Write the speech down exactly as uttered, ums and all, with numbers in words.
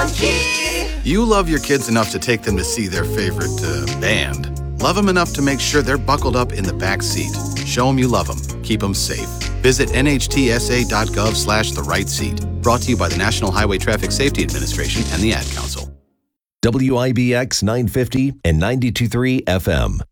key. You love your kids enough to take them to see their favorite uh, band. Love them enough to make sure they're buckled up in the back seat. Show them you love them. Keep them safe. Visit nhtsa.gov slash the right seat. Brought to you by the National Highway Traffic Safety Administration and the Ad Council. W I B X nine fifty and ninety-two point three F M.